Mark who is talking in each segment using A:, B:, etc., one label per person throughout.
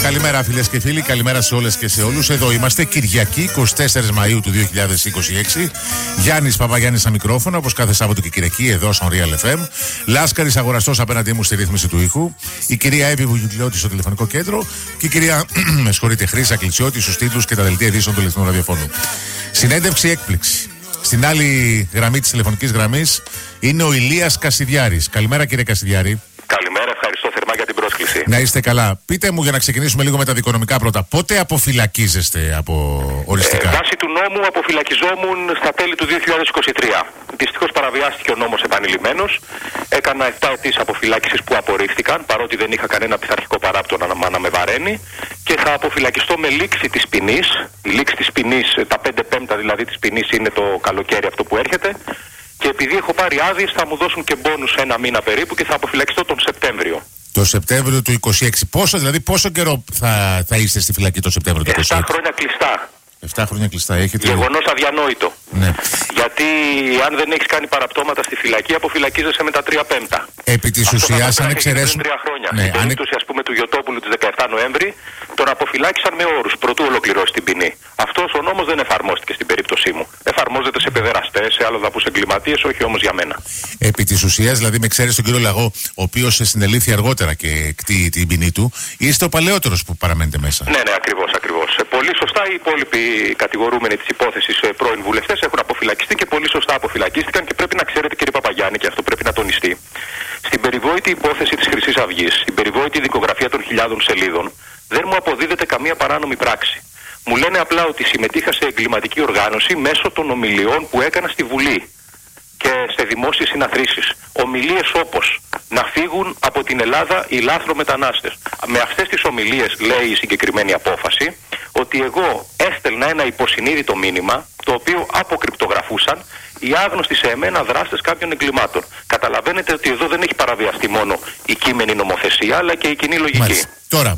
A: Καλημέρα φίλες και φίλοι, καλημέρα σε όλες και σε όλους. Εδώ είμαστε Κυριακή 24 Μαΐου του 2026. Γιάννης Παπαγιάννης στα μικρόφωνα, όπως κάθε Σάββατο και Κυριακή εδώ στον Real FM. Λάσκαρης Αγοραστός απέναντί μου στη ρύθμιση του ήχου. Η κυρία Εύη Βουγιουκλιώτη στο τηλεφωνικό κέντρο. Και η κυρία Χρύσα Κλητσιώτη στους τίτλους και τα δελτία ειδήσεων του Ελληνικού Ραδιοφώνου. Συνέντευξη έκπληξη. Στην άλλη γραμμή της τηλεφωνικής γραμμής είναι ο Ηλίας Κασιδιάρης. Καλημέρα κύριε Κασιδιάρη.
B: Καλημέρα, ευχαριστώ θερμά για την πρόσκληση.
A: Να είστε καλά. Πείτε μου για να ξεκινήσουμε λίγο με τα δικονομικά πρώτα. Πότε αποφυλακίζεστε από οριστικά?
B: Βάσει του νόμου αποφυλακιζόμουν στα τέλη του 2023. Δυστυχώς παραβιάστηκε ο νόμος επανειλημμένος. Έκανα 7 αιτήσεις αποφυλάκησης που απορρίφθηκαν, παρότι δεν είχα κανένα πειθαρχικό παράπτωμα να με βαραίνει. Και θα αποφυλακιστώ με λήξη της ποινής. Η λήξη της ποινής, τα 5/5 δηλαδή της ποινής είναι το καλοκαίρι αυτό που έρχεται. Και επειδή έχω πάρει άδειες θα μου δώσουν και μπόνους ένα μήνα περίπου και θα αποφυλακιστώ τον Σεπτέμβριο.
A: Το Σεπτέμβριο του 26. Πόσο καιρό θα είστε στη φυλακή το Σεπτέμβριο του 26?
B: 7 χρόνια κλειστά.
A: 7 χρόνια κλειστά έχετε.
B: Γεγονός αδιανόητο.
A: Ναι.
B: Γιατί αν δεν έχεις κάνει παραπτώματα στη φυλακή, αποφυλακίζεσαι με τα 3/5.
A: Επί της ουσίας, αν εξαιρέσουμε.
B: 3 χρόνια.
A: Ναι,
B: στην περίπτωση, ας πούμε, του Γιωτόπουλου της 17 Νοέμβρη, τον αποφυλάκησαν με όρους προτού ολοκληρώσει την ποινή. Αυτός ο νόμος δεν εφαρμόστηκε στην περίπτωσή μου. Εφαρμόζεται σε παιδεραστές, σε αλλοδαπούς εγκληματίες, όχι όμως για μένα.
A: Επί της ουσίας, δηλαδή, με εξαίρεση τον κύριο Λαγό, ο οποίος συνελήφθη αργότερα και κτεί την ποινή του, είστε ο παλαιότερος που παραμένετε μέσα.
B: Ναι, ακριβώς. Πολύ σωστά οι υπόλοιποι κατηγορούμενοι της υπόθεσης πρώην βουλευτές έχουν αποφυλακιστεί και πολύ σωστά αποφυλακίστηκαν και πρέπει να ξέρετε κύριε Παπαγιάννη, και αυτό πρέπει να τονιστεί. Στην περιβόητη υπόθεση της Χρυσής Αυγής, στην περιβόητη δικογραφία των χιλιάδων σελίδων, δεν μου αποδίδεται καμία παράνομη πράξη. Μου λένε απλά ότι συμμετείχα σε εγκληματική οργάνωση μέσω των ομιλιών που έκανα στη Βουλή και σε δημόσιες συναθρήσεις. Ομιλίες όπως να φύγουν από την Ελλάδα οι λάθρομετανάστες. Με αυτές τις ομιλίες λέει η συγκεκριμένη απόφαση ότι εγώ έστελνα ένα υποσυνείδητο μήνυμα το οποίο αποκρυπτογραφούσαν οι άγνωστοι σε εμένα δράστες κάποιων εγκλημάτων. Καταλαβαίνετε ότι εδώ δεν έχει παραβιαστεί μόνο η κείμενη νομοθεσία αλλά και η κοινή λογική.
A: Μάλιστα. Τώρα,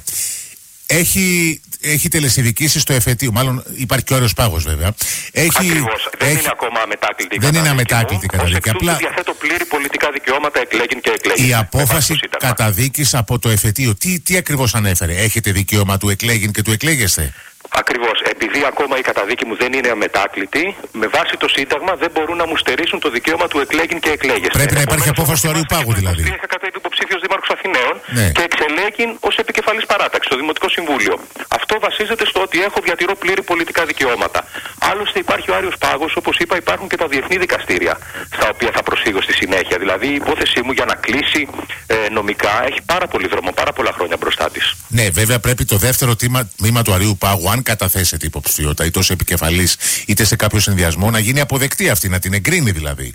A: έχει τελεσιδικήσει στο εφετείο, μάλλον υπάρχει και ο Όρος Πάγος βέβαια.
B: Ακριβώς. Δεν είναι ακόμα αμετάκλητη η καταδίκη.
A: Δεν είναι αμετάκλητη η καταδίκη.
B: Απλά διαθέτω πλήρη πολιτικά δικαιώματα, εκλέγην και εκλέγην.
A: Η απόφαση καταδίκης από το εφετείο, τι ακριβώς ανέφερε? Έχετε δικαίωμα του εκλέγην και του εκλέγεστε?
B: Ακριβώς. Επειδή ακόμα η καταδίκη μου δεν είναι αμετάκλητη, με βάση το Σύνταγμα δεν μπορούν να μου στερήσουν το δικαίωμα του εκλέγην και εκλέγεστε.
A: Πρέπει να υπάρχει απόφαση του Αριού Πάγου δηλαδή.
B: Είχα κατέβει υποψήφιος δήμαρχος Αθηναίων
A: ναι.
B: Και εξελέγην ως επικεφαλής παράταξης στο Δημοτικό Συμβούλιο. Αυτό βασίζεται στο ότι διατηρώ πλήρη πολιτικά δικαιώματα. Άλλωστε υπάρχει ο Άριος Πάγος, όπως είπα, υπάρχουν και τα διεθνή δικαστήρια στα οποία θα προσφύγω στη συνέχεια. Δηλαδή η υπόθεσή μου για να κλείσει νομικά έχει πάρα πολύ δρόμο, πάρα πολλά χρόνια μπροστά της.
A: Ναι, βέβαια πρέπει το δεύτερο τμήμα του Αριού Πάγου, αν καταθέσετε υποψηφιότητα είτε ως επικεφαλής είτε σε κάποιο συνδυασμό, να γίνει αποδεκτή αυτή, να την εγκρίνει δηλαδή.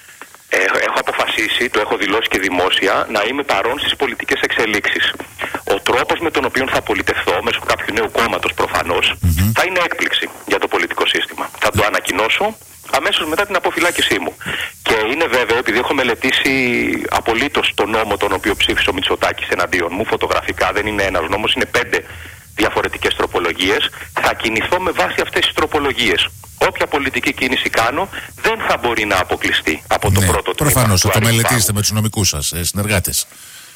B: Έχω αποφασίσει, το έχω δηλώσει και δημόσια, να είμαι παρόν στις πολιτικές εξελίξεις. Ο τρόπος με τον οποίο θα πολιτευθώ, μέσω κάποιου νέου κόμματος προφανώς, θα είναι έκπληξη για το πολιτικό σύστημα. Θα το ανακοινώσω αμέσως μετά την αποφυλάκησή μου. Και είναι βέβαιο, επειδή έχω μελετήσει απολύτως τον νόμο τον οποίο ψήφισε ο Μητσοτάκης εναντίον μου, φωτογραφικά δεν είναι ένας νόμος, είναι 5 διαφορετικές τροπολογίες, θα κινηθώ με βάση αυτές τις τροπολογίες. Όποια πολιτική κίνηση κάνω δεν θα μπορεί να αποκλειστεί από το πρώτο τμήμα.
A: Προφανώς, θα το μελετήσετε με τους νομικούς σας συνεργάτες.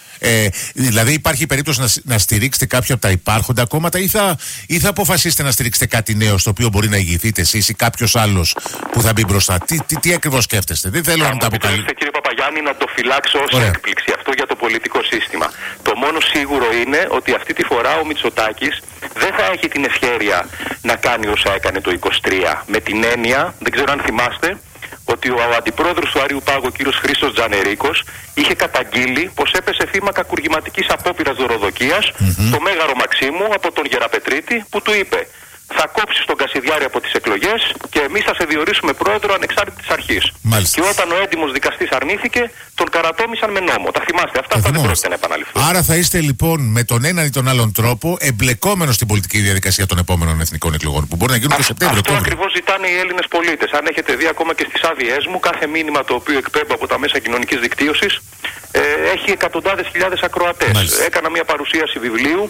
A: Δηλαδή υπάρχει περίπτωση να στηρίξετε κάποιο από τα υπάρχοντα κόμματα ή θα αποφασίσετε να στηρίξετε κάτι νέο στο οποίο μπορεί να ηγηθείτε εσείς ή κάποιος άλλος που θα μπει μπροστά? Τι ακριβώς σκέφτεστε? Δεν θέλω να μου τα αποκαλύψετε.
B: Κύριε Παπαγιάννη, να το φυλάξω ως έκπληξη αυτό για το πολιτικό σύστημα. Το μόνο σίγουρο είναι ότι αυτή τη φορά ο Μητσοτάκης δεν θα έχει την ευχέρεια να κάνει όσα έκανε το 23. Με την έννοια, δεν ξέρω αν θυμάστε, ότι ο αντιπρόεδρος του Άριου Πάγου, ο κύριος Χρήστος Τζανερίκος, είχε καταγγείλει πως έπεσε θύμα κακουργηματικής απόπειρας δωροδοκίας το Μέγαρο Μαξίμου από τον Γεραπετρίτη, που του είπε θα κόψεις τον Κασιδιάρη από τις εκλογές και εμείς θα σε διορίσουμε πρόεδρο ανεξάρτητης αρχής.
A: Μάλιστα.
B: Και όταν ο έντιμος δικαστής αρνήθηκε, τον καρατόμησαν με νόμο. Τα θυμάστε αυτά, δεν πρόκειται να επαναληφθούν.
A: Άρα θα είστε λοιπόν με τον έναν ή τον άλλον τρόπο εμπλεκόμενος στην πολιτική διαδικασία των επόμενων εθνικών εκλογών που μπορεί να γίνουν το Σεπτέμβριο.
B: Αυτό ακριβώς ζητάνε οι Έλληνες πολίτες. Αν έχετε δει ακόμα και στις άδειές μου, κάθε μήνυμα το οποίο εκπέμπω από τα μέσα κοινωνικής δικτύωσης έχει εκατοντάδες χιλιάδες ακροατές. Έκανα μια παρουσίαση βιβλίου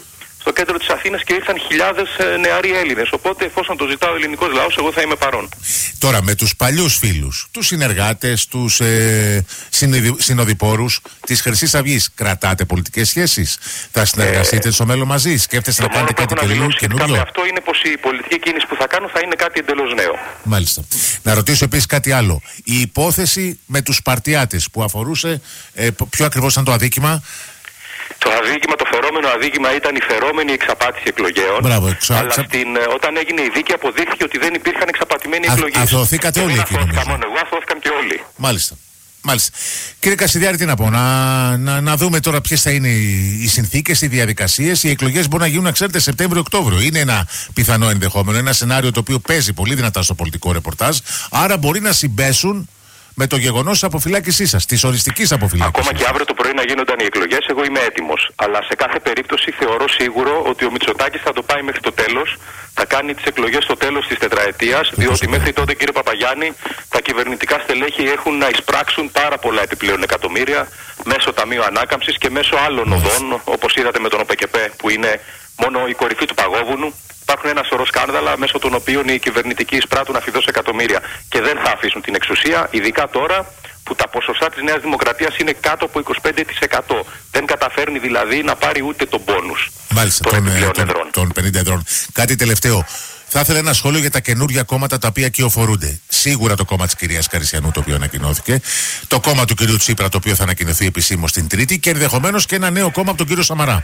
B: στο κέντρο της Αθήνας και ήρθαν χιλιάδες νεαροί Έλληνες. Οπότε, εφόσον το ζητά ο ελληνικός λαός, εγώ θα είμαι παρόν.
A: Τώρα, με τους παλιούς φίλους, τους συνεργάτες, τους συνοδοιπόρους της Χρυσής Αυγής, κρατάτε πολιτικές σχέσεις? Θα συνεργαστείτε στο μέλλον μαζί? Σκέφτεστε να κάνετε κάτι καινούριο?
B: Με αυτό είναι πως η πολιτική κίνηση που θα κάνω θα είναι κάτι εντελώς νέο.
A: Μάλιστα. Να ρωτήσω επίσης κάτι άλλο. Η υπόθεση με τους Σπαρτιάτες που αφορούσε, ποιο ακριβώς ήταν το αδίκημα?
B: Το αδίκημα, το φερόμενο αδίκημα ήταν η φερόμενη εξαπάτηση εκλογέων.
A: Μπράβο,
B: αλλά όταν έγινε η δίκη αποδείχθηκε ότι δεν υπήρχαν εξαπατημένοι εκλογές.
A: Αθωωθήκατε όλοι εκεί, νομίζω.
B: Μόνο εγώ, αθώθηκαν και όλοι.
A: Μάλιστα. Κύριε Κασιδιάρη, τι να πω, να δούμε τώρα ποιες θα είναι οι συνθήκες, οι διαδικασίες. Οι εκλογές μπορούν να γίνουν, ξέρετε, Σεπτέμβριο-Οκτώβριο. Είναι ένα πιθανό ενδεχόμενο, ένα σενάριο το οποίο παίζει πολύ δυνατά στο πολιτικό ρεπορτάζ. Άρα μπορεί να συμπέσουν με το γεγονός της αποφυλάκησής σας, της οριστικής αποφυλάκησης.
B: Ακόμα και αύριο το πρωί να γίνονταν οι εκλογές, εγώ είμαι έτοιμος. Αλλά σε κάθε περίπτωση θεωρώ σίγουρο ότι ο Μητσοτάκης θα το πάει μέχρι το τέλος. Θα κάνει τις εκλογές στο τέλος της τετραετίας, διότι μέχρι τότε, κύριε Παπαγιάννη, τα κυβερνητικά στελέχη έχουν να εισπράξουν πάρα πολλά επιπλέον εκατομμύρια μέσω Ταμείου Ανάκαμψης και μέσω άλλων οδών, όπως είδατε με τον ΟΠΕΚΕΠΕ, που είναι μόνο η κορυφή του παγόβουνου. Υπάρχουν ένα σωρό σκάνδαλα μέσω των οποίων οι κυβερνητικοί εισπράττουν αφιδώς εκατομμύρια και δεν θα αφήσουν την εξουσία, ειδικά τώρα που τα ποσοστά της Νέας Δημοκρατίας είναι κάτω από 25%. Δεν καταφέρνει δηλαδή να πάρει ούτε τον μπόνους.
A: Μάλιστα, των 50 εδρών. Κάτι τελευταίο. Θα ήθελα ένα σχόλιο για τα καινούργια κόμματα τα οποία κυοφορούνται. Σίγουρα το κόμμα της κυρίας Καρισιανού, το οποίο ανακοινώθηκε. Το κόμμα του κυρίου Τσίπρα, το οποίο θα ανακοινωθεί επισήμως την Τρίτη. Και ενδεχομένως και ένα νέο κόμμα από τον κύριο Σαμαρά.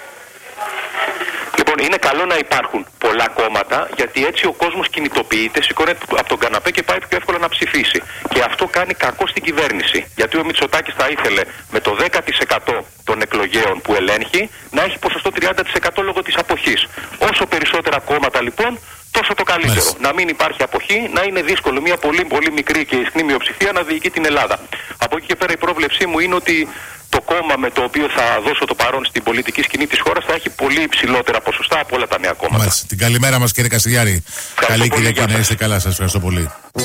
B: Λοιπόν, είναι καλό να υπάρχουν πολλά κόμματα, γιατί έτσι ο κόσμος κινητοποιείται, σηκώνεται από τον καναπέ και πάει πιο εύκολα να ψηφίσει. Και αυτό κάνει κακό στην κυβέρνηση. Γιατί ο Μητσοτάκης θα ήθελε με το 10% των εκλογέων που ελέγχει να έχει ποσοστό 30% λόγω της αποχής. Όσο περισσότερα κόμματα λοιπόν, τόσο το καλύτερο. Μάλιστα. Να μην υπάρχει αποχή, να είναι δύσκολο μια πολύ πολύ μικρή και ισχνή μειοψηφία να διοικεί την Ελλάδα. Από εκεί και πέρα η πρόβλεψή μου είναι ότι το κόμμα με το οποίο θα δώσω το παρόν στην πολιτική σκηνή της χώρας θα έχει πολύ υψηλότερα ποσοστά από όλα τα νέα κόμματα.
A: Μάλιστα. Την καλημέρα μας, κύριε Κασιδιάρη. Καλή Κυριακή, να είστε καλά. Σας ευχαριστώ πολύ.